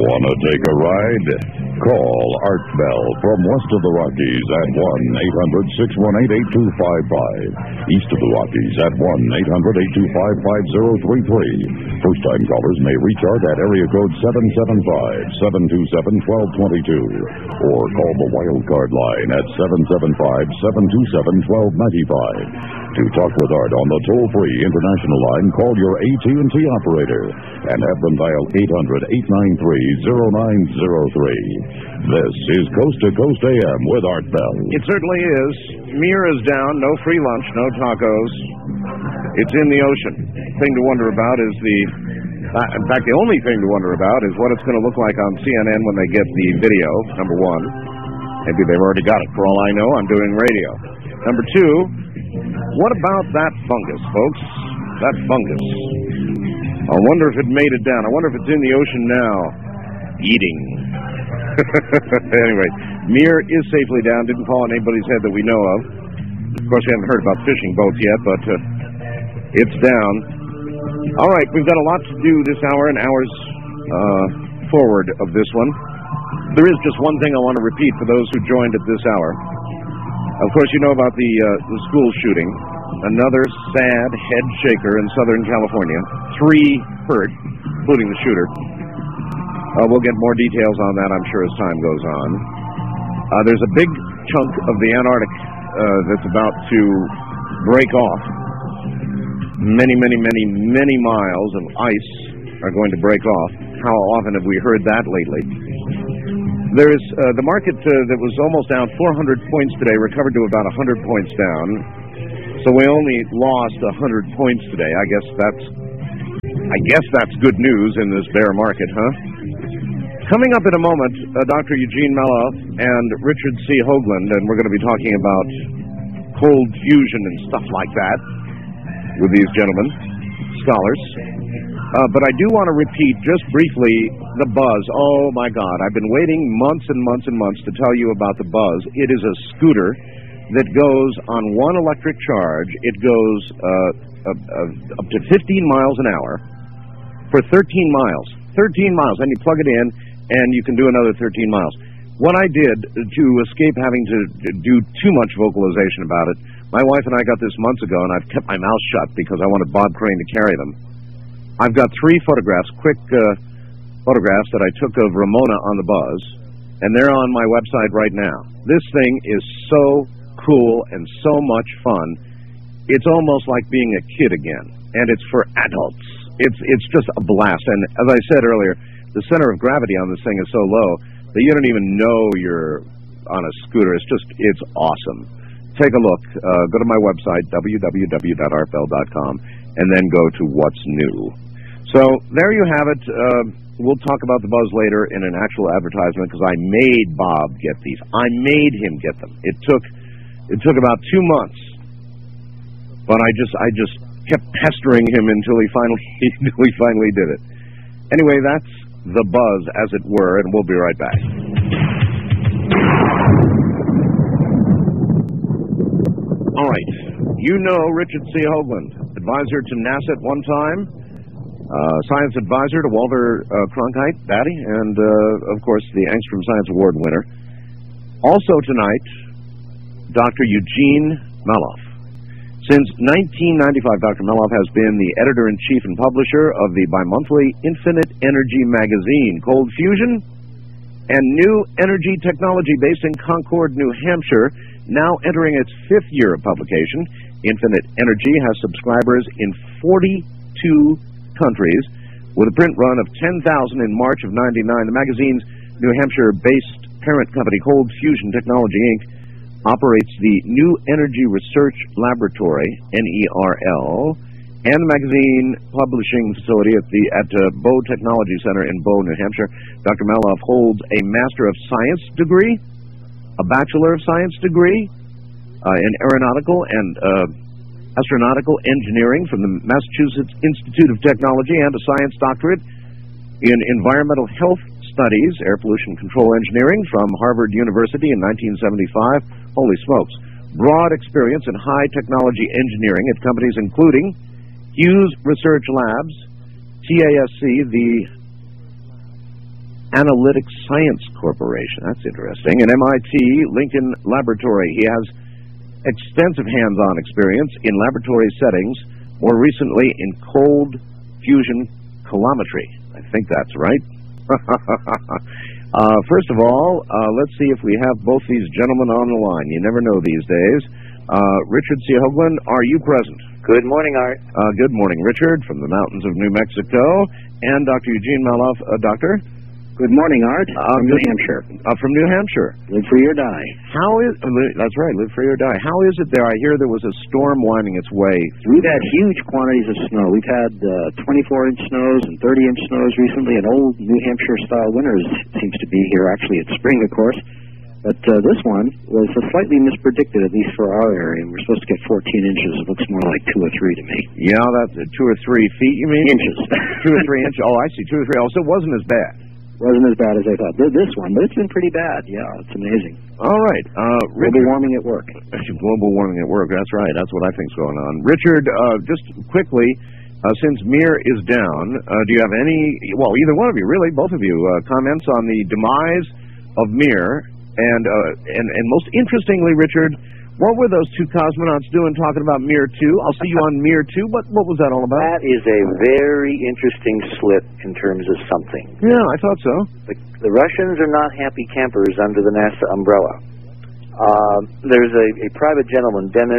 Wanna take a ride? Call Art Bell from west of the Rockies at 1-800-618-8255. East of the Rockies at 1-800-825-5033. First-time callers may reach Art at area code 775-727-1222. Or call the Wildcard line at 775-727-1295. To talk with Art on the toll-free international line, call your AT&T operator and have them dial 800-893-0903. This is Coast to Coast AM with Art Bell. It certainly is. Mir is down. No free lunch, no tacos. It's in the ocean. Thing to wonder about is in fact, the only thing to wonder about is what it's going to look like on CNN when they get the video, number one. Maybe they've already got it. For all I know, I'm doing radio. Number two, what about that fungus, folks? That fungus. I wonder if it made it down. I wonder if it's in the ocean now, eating. Anyway, Mir is safely down. Didn't fall on anybody's head that we know of. Of course, we haven't heard about fishing boats yet, but it's down. All right, we've got a lot to do this hour and hours forward of this one. There is just one thing I want to repeat for those who joined at this hour. Of course, you know about the school shooting. Another sad head shaker in Southern California. 3 hurt, including the shooter. We'll get more details on that, I'm sure, as time goes on. There's a big chunk of the Antarctic that's about to break off. Many miles of ice are going to break off. How often have we heard that lately? There is the market that was almost down 400 points today, recovered to about 100 points down. So we only lost 100 points today. I guess that's good news in this bear market, huh? Coming up in a moment, Dr. Eugene Melloff and Richard C. Hoagland, and we're going to be talking about cold fusion and stuff like that with these gentlemen, scholars. But I do want to repeat just briefly the Buzz. Oh, my God. I've been waiting months and months and months to tell you about the Buzz. It is a scooter that goes on one electric charge. It goes up to 15 miles an hour for 13 miles. 13 miles. And you plug it in, and you can do another 13 miles. What I did to escape having to do too much vocalization about it, my wife and I got this months ago, and I've kept my mouth shut because I wanted Bob Crane to carry them. I've got 3 photographs, quick photographs that I took of Ramona on the Buzz, and they're on my website right now. This thing is so cool and so much fun. It's almost like being a kid again, and it's for adults. It's just a blast, and as I said earlier, the center of gravity on this thing is so low that you don't even know you're on a scooter. It's awesome. Take a look. Go to my website, www.artbell.com, and then go to What's New. So there you have it. We'll talk about the Buzz later in an actual advertisement because I made Bob get these. I made him get them. It took about 2 months, but I just kept pestering him until he finally did it. Anyway, that's the Buzz, as it were, and we'll be right back. All right. You know Richard C. Hoagland, advisor to NASA at one time, science advisor to Walter Cronkite, Batty, and, of course, the Angstrom Science Award winner. Also tonight, Dr. Eugene Melloff. Since 1995, Dr. Melloff has been the editor-in-chief and publisher of the bimonthly Infinite Energy magazine, Cold Fusion, and new energy technology based in Concord, New Hampshire, now entering its 5th year of publication. Infinite Energy has subscribers in 42 countries, with a print run of 10,000 in March of '99. The magazine's New Hampshire-based parent company, Cold Fusion Technology, Inc., operates the New Energy Research Laboratory, NERL, and the magazine publishing facility at Bow Technology Center in Bow, New Hampshire. Dr. Melloff holds a Master of Science degree, a Bachelor of Science degree in Aeronautical and Astronautical Engineering from the Massachusetts Institute of Technology, and a Science Doctorate in Environmental Health Studies, Air Pollution Control Engineering from Harvard University in 1975. Holy smokes. Broad experience in high technology engineering at companies including Hughes Research Labs, TASC, the Analytic Science Corporation. That's interesting. And MIT Lincoln Laboratory. He has extensive hands-on experience in laboratory settings, more recently in cold fusion coulometry. I think that's right. First of all, let's see if we have both these gentlemen on the line. You never know these days. Richard C. Hoagland, are you present? Good morning, Art. Good morning, Richard, from the mountains of New Mexico. And Dr. Eugene Maloff, doctor? Good morning, Art. From New Hampshire. From New Hampshire. Live free or die. How is... That's right, live free or die. How is it there? I hear there was a storm winding its way through. We've had huge quantities of snow. We've had 24-inch snows and 30-inch snows recently, and old New Hampshire-style winters seems to be here. Actually, it's spring, of course. But this one was slightly mispredicted, at least for our area. We're supposed to get 14 inches. It looks more like 2 or 3 to me. Yeah, that's 2 or 3 feet, you mean? Inches. 2 or 3 inches. Oh, I see. 2 or 3. Oh, so it wasn't as bad. Wasn't as bad as I thought. This one, but it's been pretty bad. Yeah, it's amazing. All right. Global warming at work. Global warming at work. That's right. That's what I think's going on. Richard, just quickly, since Mir is down, do you have any, well, either one of you, really, both of you, comments on the demise of Mir? And most interestingly, Richard, what were those 2 cosmonauts doing talking about Mir 2? I'll see you on Mir 2. What was that all about? That is a very interesting slip in terms of something. Yeah, I thought so. The Russians are not happy campers under the NASA umbrella. There's a private gentleman, Denis,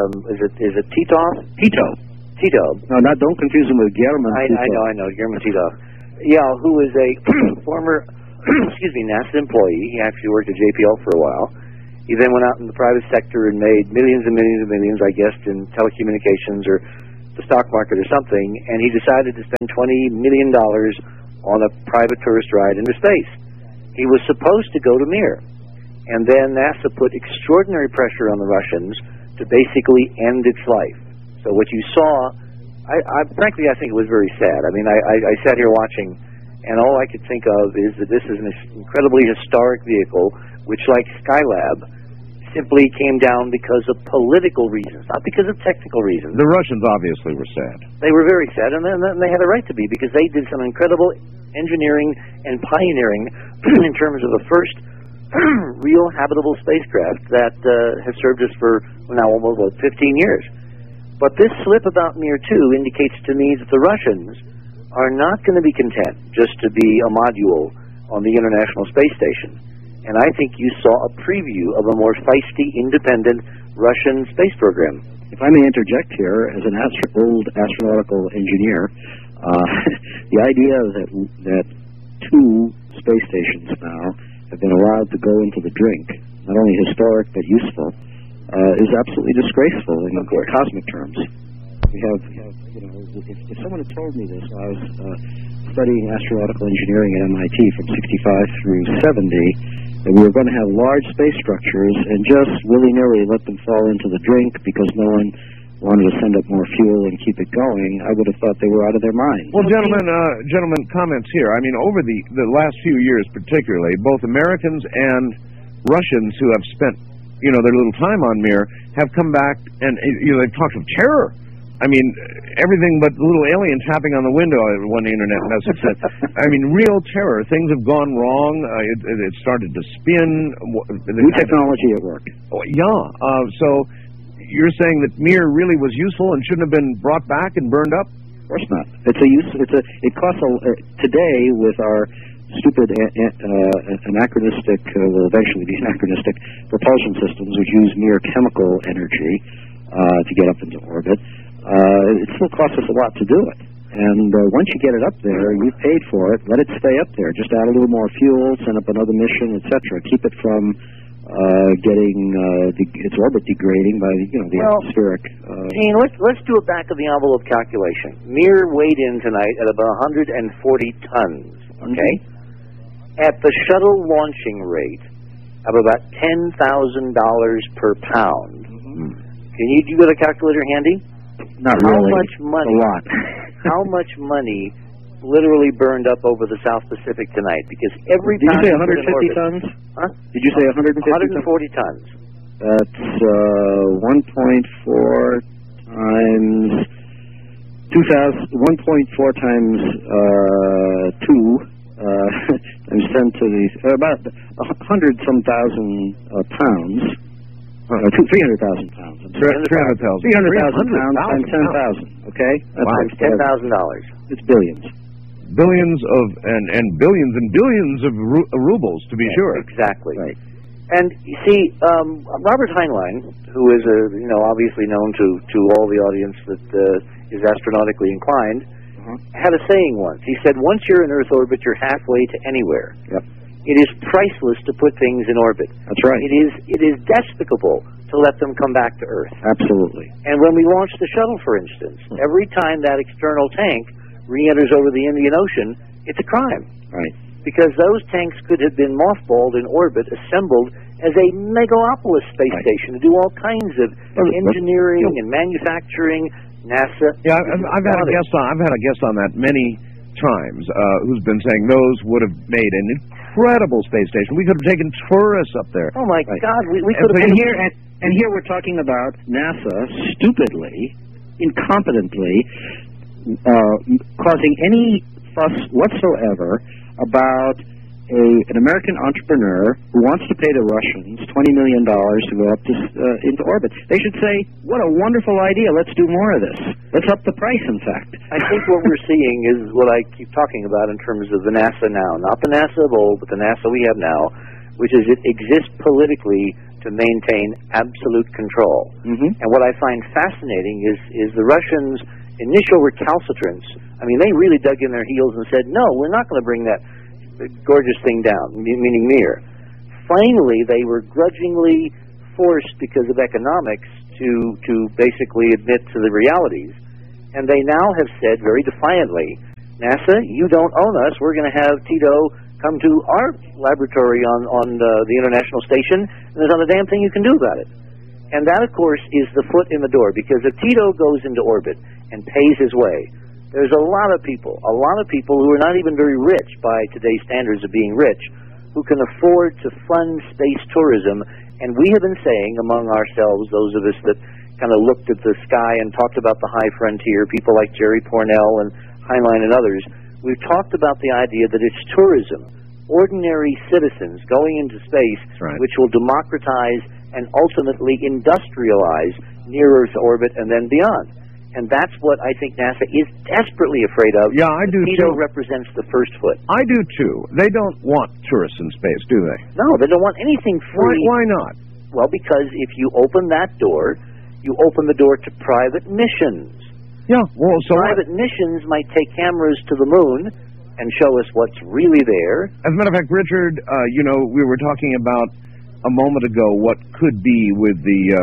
is it Titov? Tito. No, don't confuse him with German Titov. I know, German Titov. Yeah, who is a former, NASA employee. He actually worked at JPL for a while. He then went out in the private sector and made millions and millions and millions, I guess, in telecommunications or the stock market or something, and he decided to spend $20 million on a private tourist ride into space. He was supposed to go to Mir, and then NASA put extraordinary pressure on the Russians to basically end its life. So what you saw, frankly, I think it was very sad. I mean, I sat here watching, and all I could think of is that this is an incredibly historic vehicle which, like Skylab, simply came down because of political reasons, not because of technical reasons. The Russians obviously were sad. They were very sad, and they had a right to be, because they did some incredible engineering and pioneering in terms of the first real habitable spacecraft that has served us for now almost 15 years. But this slip about Mir 2 indicates to me that the Russians are not going to be content just to be a module on the International Space Station. And I think you saw a preview of a more feisty, independent Russian space program. If I may interject here, as an old astronautical engineer, the idea that 2 space stations now have been allowed to go into the drink, not only historic but useful, is absolutely disgraceful in cosmic terms. We have, if someone had told me this while I was studying astronautical engineering at MIT from 65 through 70, that we were going to have large space structures and just willy-nilly let them fall into the drink because no one wanted to send up more fuel and keep it going, I would have thought they were out of their minds. Well, gentlemen, comments here. I mean, over the last few years particularly, both Americans and Russians who have spent, their little time on Mir have come back and, they've talked of terror. I mean, everything but a little alien tapping on the window, one internet message said. I mean, real terror. Things have gone wrong. It started to spin. New technology at work. So you're saying that Mir really was useful and shouldn't have been brought back and burned up? Of course not. It costs today with our stupid anachronistic, will eventually be anachronistic propulsion systems, which use mere chemical energy to get up into orbit. It still costs us a lot to do it. And once you get it up there, you've paid for it. Let it stay up there. Just add a little more fuel, send up another mission, etc. Keep it from getting its orbit degrading by the atmospheric. Let's do a back-of-the-envelope calculation. Mir weighed in tonight at about 140 tons. Okay, at the shuttle launching rate of about $10,000 per pound. Can you got a calculator handy? Not really. How much money? A lot. How much money literally burned up over the South Pacific tonight? Because every Did you say 150 tons? Huh? Did you say 150 140 tons? That's 1.4 times 2,000. 1.4 times 2 times sent to these about 100-some thousand pounds. 300,000 pounds. 300,000. 300,000 pounds times 10,000. Okay, that's $10,000. It's billions. Billions of and billions and billions of rubles, to be sure. Exactly. Right. And you see, Robert Heinlein, who is obviously known to all the audience that is astronautically inclined, had a saying once. He said, "Once you're in Earth orbit, you're halfway to anywhere." Yep. It is priceless to put things in orbit. That's right. It is despicable to let them come back to Earth. Absolutely. And when we launch the shuttle, for instance, every time that external tank re-enters over the Indian Ocean, it's a crime. Right. Because those tanks could have been mothballed in orbit, assembled as a megalopolis space station to do all kinds of engineering and manufacturing. NASA. Yeah, I've had a guest on. I've had a guest on that many times who's been saying those would have made an incredible space station. We could have taken tourists up there. Oh my God, we could have. And here we're talking about NASA stupidly, incompetently, causing any fuss whatsoever about an American entrepreneur who wants to pay the Russians $20 million to go up into orbit. They should say, "What a wonderful idea! Let's do more of this. Let's up the price." In fact, I think what we're seeing is what I keep talking about in terms of the NASA now, not the NASA of old, but the NASA we have now, which is it exists politically to maintain absolute control. And what I find fascinating is the Russians' initial recalcitrance. I mean, they really dug in their heels and said, "No, we're not going to bring that gorgeous thing down," meaning Mir. Finally, they were grudgingly forced because of economics to basically admit to the realities. And they now have said very defiantly, "NASA, you don't own us. We're going to have Tito come to our laboratory on the International Station, and there's not a damn thing you can do about it." And that, of course, is the foot in the door, because if Tito goes into orbit and pays his way, there's a lot of people who are not even very rich by today's standards of being rich, who can afford to fund space tourism. And we have been saying among ourselves, those of us that kind of looked at the sky and talked about the high frontier, people like Jerry Pournelle and Heinlein and others, we've talked about the idea that it's tourism, ordinary citizens going into space, which will democratize and ultimately industrialize near-Earth orbit and then beyond. And that's what I think NASA is desperately afraid of. Yeah, I do Tito too. represents the first foot. I do too. They don't want tourists in space, do they? No, they don't want anything free. Why not? Well, because if you open that door, you open the door to private missions. Yeah, well, so private missions might take cameras to the moon and show us what's really there. As a matter of fact, Richard, we were talking about a moment ago what could be with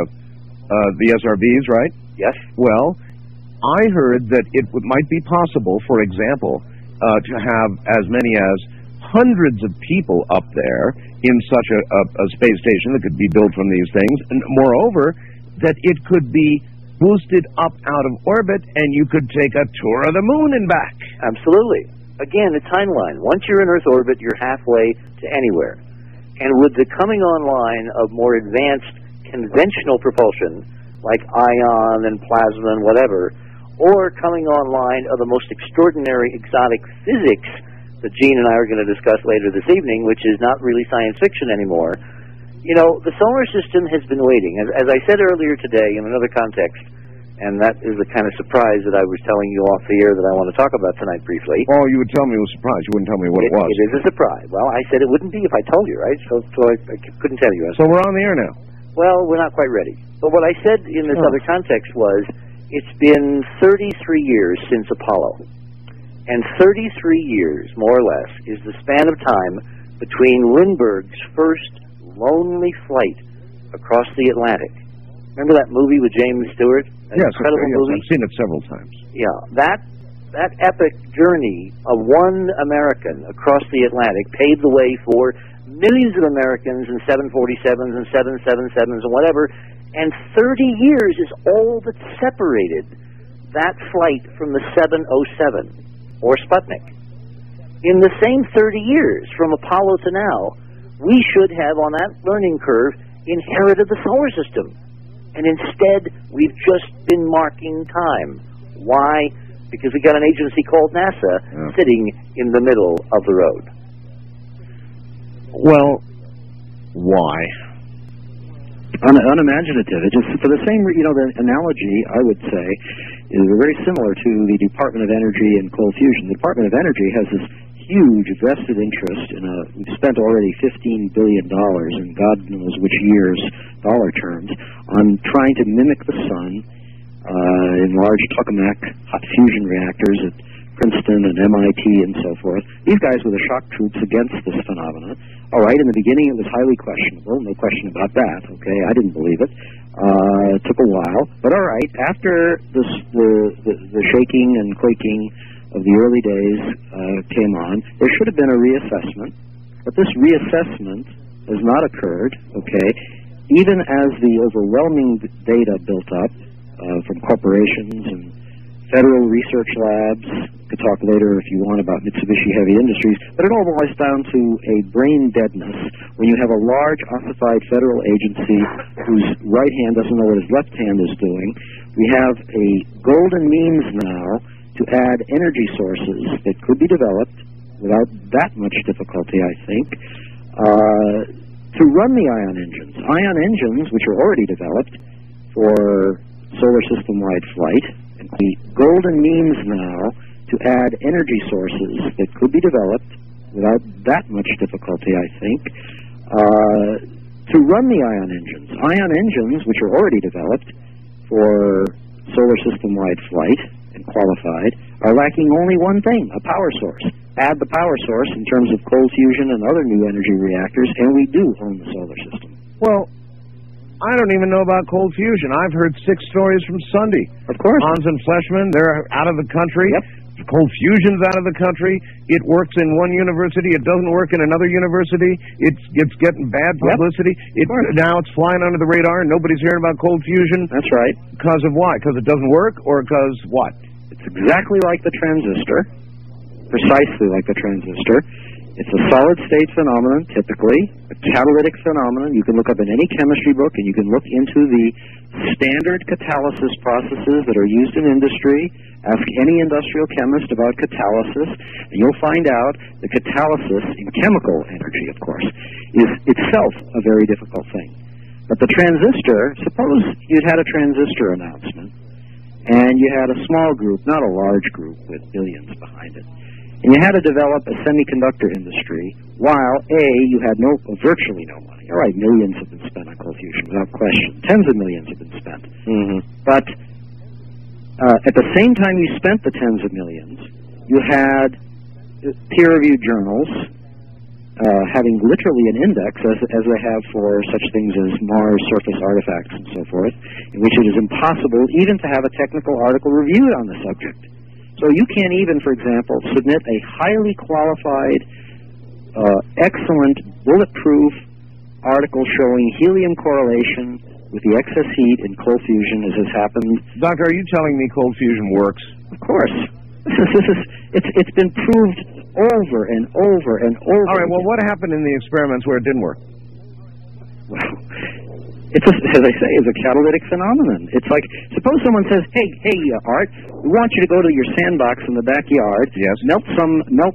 the SRBs, right? Yes. Well, I heard that it might be possible, for example, to have as many as hundreds of people up there in such a space station that could be built from these things, and moreover, that it could be boosted up out of orbit and you could take a tour of the moon and back. Absolutely. Again, the timeline. Once you're in Earth orbit, you're halfway to anywhere. And with the coming online of more advanced conventional propulsion, like ion and plasma and whatever, or coming online of the most extraordinary exotic physics that Gene and I are going to discuss later this evening, which is not really science fiction anymore. The solar system has been waiting. As I said earlier today in another context, and that is the kind of surprise that I was telling you off the air that I want to talk about tonight briefly. Oh, you would tell me it was a surprise. You wouldn't tell me what it was. It is a surprise. Well, I said it wouldn't be if I told you, right? So I couldn't tell you. So we're on the air now. Well, we're not quite ready. But what I said in this other context was, it's been 33 years since Apollo. And 33 years, more or less, is the span of time between Lindbergh's first lonely flight across the Atlantic. Remember that movie with James Stewart? Yes, incredible movie? I've seen it several times. Yeah, that epic journey of one American across the Atlantic paved the way for millions of Americans in 747s and 777s and whatever, and 30 years is all that separated that flight from the 707 or Sputnik. In the same 30 years, from Apollo to now, we should have, on that learning curve, inherited the solar system. And instead, we've just been marking time. Why? Because we got an agency called NASA sitting in the middle of the road. Well, why? Unimaginative. It just, for the same, the analogy, I would say, is very similar to the Department of Energy and cold fusion. The Department of Energy has this huge vested interest in we've spent already $15 billion in God knows which years, dollar terms, on trying to mimic the sun in large tokamak hot fusion reactors at Princeton and MIT and so forth. These guys were the shock troops against this phenomenon. All right, in the beginning it was highly questionable, no question about that, okay? I didn't believe it. It took a while. But all right, after the shaking and quaking of the early days came on, there should have been a reassessment. But this reassessment has not occurred, okay? Even as the overwhelming data built up from corporations and federal research labs. Could talk later if you want about Mitsubishi Heavy Industries, but it all boils down to a brain deadness when you have a large ossified federal agency whose right hand doesn't know what his left hand is doing. We have a golden means now to add energy sources that could be developed without that much difficulty, I think, to run the ion engines. Ion engines, which are already developed for solar system-wide flight, and the golden means now to add energy sources that could be developed without that much difficulty, I think, to run the ion engines. Ion engines, which are already developed for solar system-wide flight and qualified, are lacking only one thing, a power source. Add the power source in terms of cold fusion and other new energy reactors, and we do own the solar system. Well, I don't even know about cold fusion. I've heard 6 stories from Sunday. Of course. Hans and Fleshman, they're out of the country. Yep. Cold fusion's out of the country. It works in one university. It doesn't work in another university. It's getting bad publicity. Yep. Now it's flying under the radar. Nobody's hearing about cold fusion. That's right. Because of why? Because it doesn't work, or because what? It's exactly like the transistor. Precisely like the transistor. It's a solid-state phenomenon, typically, a catalytic phenomenon. You can look up in any chemistry book, and you can look into the standard catalysis processes that are used in industry. Ask any industrial chemist about catalysis, and you'll find out the catalysis in chemical energy, of course, is itself a very difficult thing. But the transistor, suppose you'd had a transistor announcement, and you had a small group, not a large group with billions behind it, and you had to develop a semiconductor industry while, A, you had virtually no money. All right, millions have been spent on cold fusion, without question. Tens of millions have been spent. Mm-hmm. But at the same time you spent the tens of millions, you had peer-reviewed journals having literally an index, as they have for such things as Mars surface artifacts and so forth, in which it is impossible even to have a technical article reviewed on the subject. So you can't even, for example, submit a highly qualified, excellent, bulletproof article showing helium correlation with the excess heat in cold fusion as has happened. Doctor, are you telling me cold fusion works? Of course. It's been proved over and over and over. All right, well, what happened in the experiments where it didn't work? Well, it's, as I say, it's a catalytic phenomenon. It's like, suppose someone says, hey, Art, we want you to go to your sandbox in the backyard, yes, melt some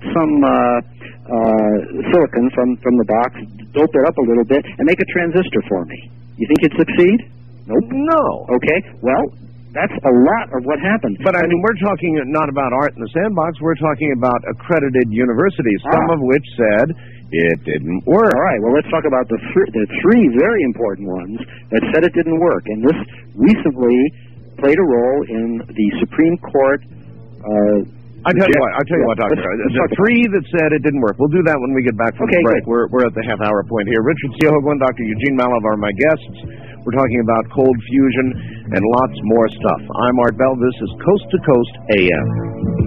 silicon from the box, dope it up a little bit, and make a transistor for me. You think you'd succeed? Nope. No. Okay, well, that's a lot of what happened. But I mean, we're talking not about Art in the Sandbox. We're talking about accredited universities, some of which said it didn't work. All right, well, let's talk about the three very important ones that said it didn't work. And this recently played a role in the Supreme Court. I'll tell you what, Doctor. The 3 that said it didn't work. We'll do that when we get back from the break. We're at the half-hour point here. Richard Keohane, Dr. Eugene Mallove are my guests. We're talking about cold fusion and lots more stuff. I'm Art Bell. This is Coast to Coast AM.